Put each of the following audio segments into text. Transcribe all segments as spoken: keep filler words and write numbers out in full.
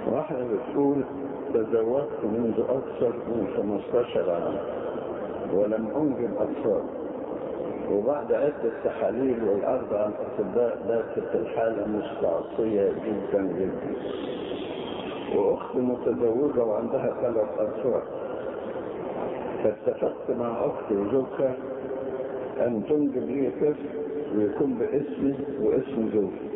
واحدة بتقول تزوجت منذ أكثر من خمستاشر عام ولم أنجب أطفال، وبعد عدة تحاليل والعرض على الأطباء باتت الحالة مستعصية جدا جدا، وأختي متزوجة وعندها ثلاث أطفال، فاتفقت مع أختي وزوجها أن تنجب لي طفل ويكون باسمي واسم زوجي.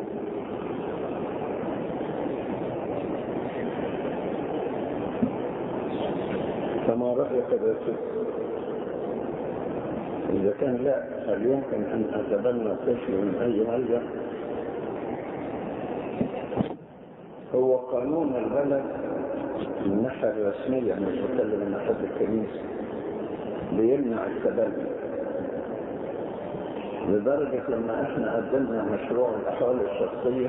فما رأيك يا ست؟ إذا كان لا، هل يمكن أن أتبنى طفل من أي مرجع؟ هو قانون البلد من الناحية الرسمية، مش بتكلم من ناحية الكنيسة، بيمنع التبني، لدرجة لما احنا قدمنا مشروع الأحوال الشخصية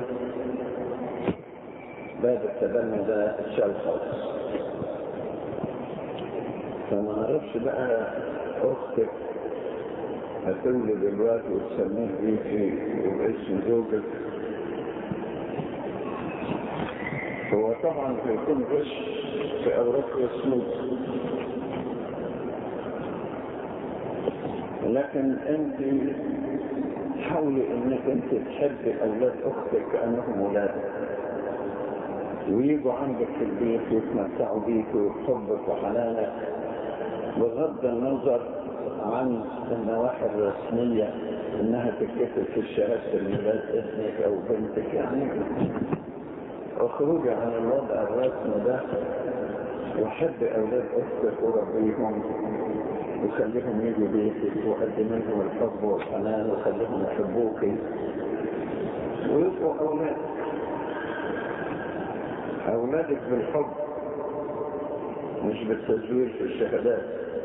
باب التبني ده اتشال خالص. فما اعرفش بقى اختك هتولد الوقت وتسميه بيكي وباسم زوجك. هو طبعا هيكون غش في اوراق رسمية، لكن انت حاولي انك انت تحبي اولاد اختك كانهم ولادك، ويجوا عندك في البيت ويتمتعوا بيك وبحبك وحنانك، بغض النظر عن النواحي الرسمية انها تتكتب في شهادة الميلاد ابنك او بنتك. يعني اخرجي عن الوضع الرسمي ده وحب اولاد اختك وربيهم وخليهم يجوا بيتك وقدم لهم الحب والحنان وخليهم يحبوك ويبقوا اولادك. اولادك بالحب مش بالتزوير في الشهادات.